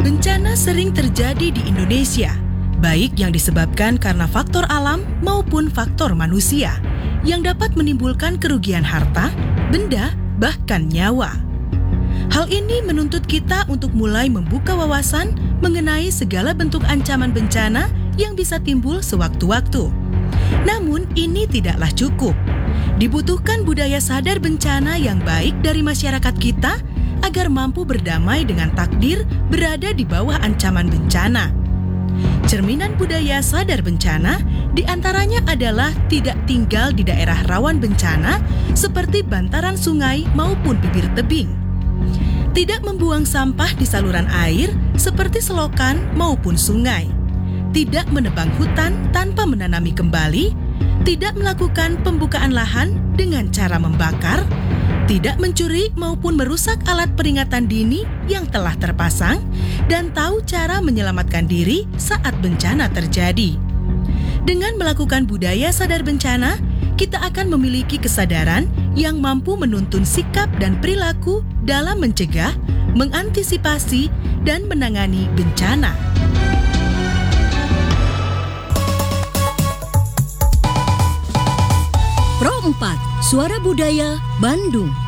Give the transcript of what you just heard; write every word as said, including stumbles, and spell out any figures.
Bencana sering terjadi di Indonesia, baik yang disebabkan karena faktor alam maupun faktor manusia, yang dapat menimbulkan kerugian harta, benda, bahkan nyawa. Hal ini menuntut kita untuk mulai membuka wawasan mengenai segala bentuk ancaman bencana yang bisa timbul sewaktu-waktu. Namun, ini tidaklah cukup. Dibutuhkan budaya sadar bencana yang baik dari masyarakat kita agar mampu berdamai dengan takdir berada di bawah ancaman bencana. Cerminan budaya sadar bencana diantaranya adalah tidak tinggal di daerah rawan bencana seperti bantaran sungai maupun bibir tebing. Tidak membuang sampah di saluran air seperti selokan maupun sungai. Tidak menebang hutan tanpa menanami kembali. Tidak melakukan pembukaan lahan dengan cara membakar. Tidak mencuri maupun merusak alat peringatan dini yang telah terpasang, dan tahu cara menyelamatkan diri saat bencana terjadi. Dengan melakukan budaya sadar bencana, kita akan memiliki kesadaran yang mampu menuntun sikap dan perilaku dalam mencegah, mengantisipasi, dan menangani bencana. Pro empat, Suara Budaya Bandung.